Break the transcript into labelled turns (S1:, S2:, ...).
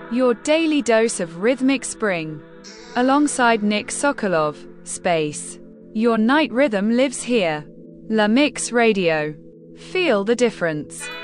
S1: Your daily dose of rhythmic spring. Alongside Nick Sokolov, Space. Your night rhythm lives here. La Mix Radio. Feel the difference.